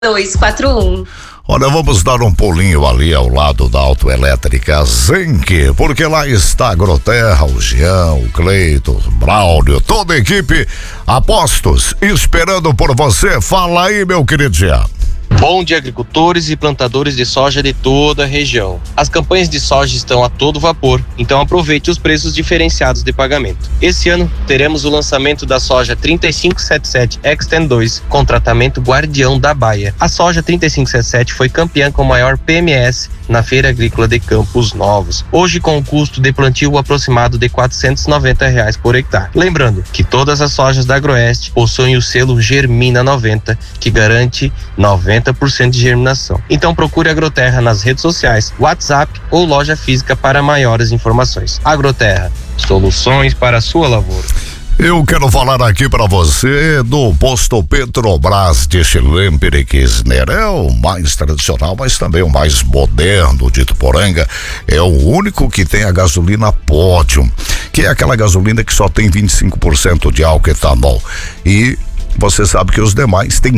241. Olha, vamos dar um pulinho ali ao lado da Autoelétrica Zenk, porque lá está a Agroterra, o Jean, o Cleiton, o Braulio, toda a equipe apostos esperando por você. Fala aí, meu querido Jean. Bom dia, agricultores e plantadores de soja de toda a região. As campanhas de soja estão a todo vapor, então aproveite os preços diferenciados de pagamento. Esse ano teremos o lançamento da soja 3577 Extend 2 com tratamento Guardião da Baia. A soja 3577 foi campeã com maior PMS na Feira Agrícola de Campos Novos, hoje com um custo de plantio aproximado de R$490 por hectare. Lembrando que todas as sojas da Agroeste possuem o selo Germina 90, que garante 90% de germinação. Então procure a Agroterra nas redes sociais, WhatsApp ou loja física para maiores informações. Agroterra, soluções para a sua lavoura. Eu quero falar aqui para você do posto Petrobras de Schlemper e Kirchner. É o mais tradicional, mas também o mais moderno de Ituporanga. É o único que tem a gasolina Podium, que é aquela gasolina que só tem 25% de álcool etanol. E você sabe que os demais têm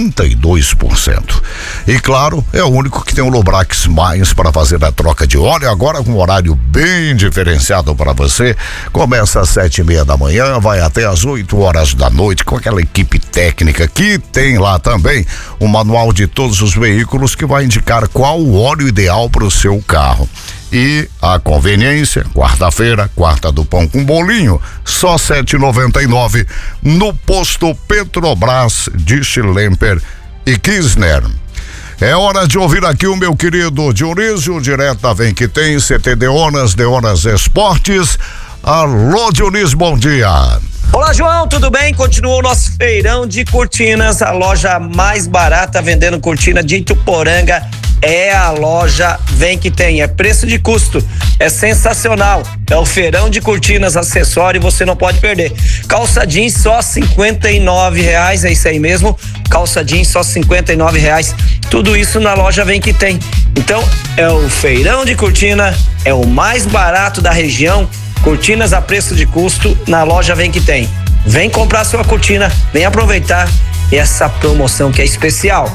32%. E claro, é o único que tem o Lubrax Mais para fazer a troca de óleo, agora com um horário bem diferenciado para você. Começa às 7:30 da manhã, vai até às 8 horas da noite, com aquela equipe técnica que tem lá também o manual de todos os veículos que vai indicar qual o óleo ideal para o seu carro. E a conveniência, quarta-feira, quarta do pão com bolinho, só R$7,99 no posto Petrobras de Schlemper e Kirchner. É hora de ouvir aqui o meu querido Dionísio, direto da Vem que Tem, CT Deonas Esportes. Alô, Dionísio, bom dia. Olá, João, tudo bem? Continua o nosso feirão de cortinas, a loja mais barata vendendo cortina de Ituporanga. É a loja Vem que Tem, é preço de custo, é sensacional, é o feirão de cortinas, acessório, você não pode perder. Calça jeans só R$59, é isso aí mesmo, calça jeans só R$59, tudo isso na loja Vem que Tem. Então, é o feirão de cortina, é o mais barato da região, cortinas a preço de custo na loja Vem que Tem. Vem comprar sua cortina, vem aproveitar essa promoção que é especial.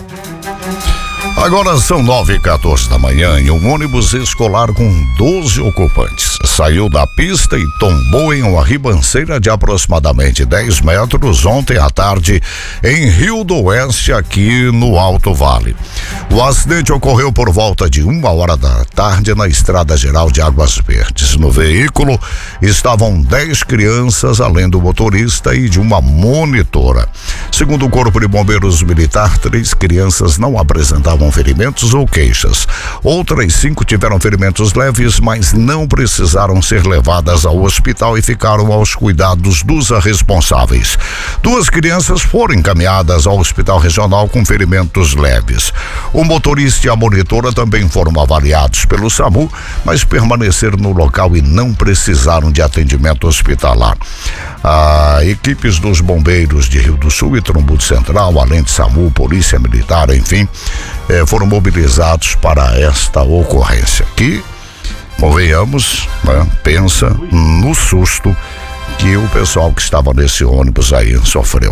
Agora são 9h14 da manhã e um ônibus escolar com 12 ocupantes saiu da pista e tombou em uma ribanceira de aproximadamente 10 metros ontem à tarde em Rio do Oeste, aqui no Alto Vale. O acidente ocorreu por volta de 1h da tarde na Estrada Geral de Águas Verdes. No veículo estavam 10 crianças, além do motorista e de uma monitora. Segundo o Corpo de Bombeiros Militar, 3 crianças não apresentavam ferimentos ou queixas. Outras 5 tiveram ferimentos leves, mas não precisaram ser levadas ao hospital e ficaram aos cuidados dos responsáveis. 2 crianças foram encaminhadas ao hospital regional com ferimentos leves. O motorista e a monitora também foram avaliados pelo SAMU, mas permaneceram no local e não precisaram de atendimento hospitalar. Equipes dos bombeiros de Rio do Sul e Trombudo Central, além de SAMU, Polícia Militar, enfim, foram mobilizados para esta ocorrência. Que, convenhamos, né, pensa no susto que o pessoal que estava nesse ônibus aí sofreu.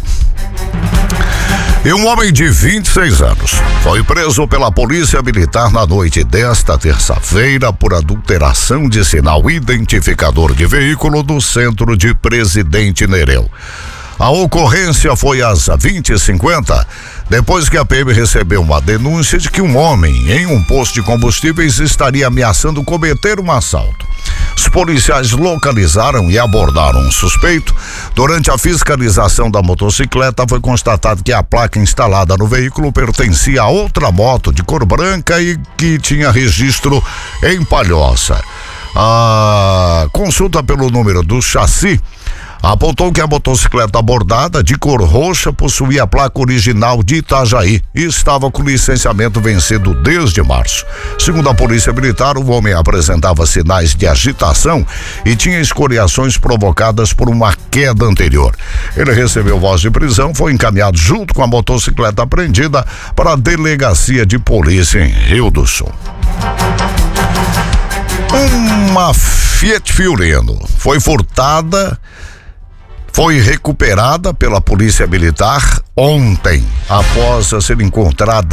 E um homem de 26 anos foi preso pela Polícia Militar na noite desta terça-feira por adulteração de sinal identificador de veículo do centro de Presidente Nereu. A ocorrência foi às 20h50, depois que a PM recebeu uma denúncia de que um homem em um posto de combustíveis estaria ameaçando cometer um assalto. Os policiais localizaram e abordaram um suspeito. Durante a fiscalização da motocicleta, foi constatado que a placa instalada no veículo pertencia a outra moto de cor branca e que tinha registro em Palhoça. A consulta pelo número do chassi apontou que a motocicleta abordada, de cor roxa, possuía a placa original de Itajaí e estava com licenciamento vencido desde março. Segundo a Polícia Militar, o homem apresentava sinais de agitação e tinha escoriações provocadas por uma queda anterior. Ele recebeu voz de prisão, foi encaminhado junto com a motocicleta apreendida para a Delegacia de Polícia em Rio do Sul. Uma Fiat Fiorino foi furtada foi recuperada pela Polícia Militar ontem, após ser encontrada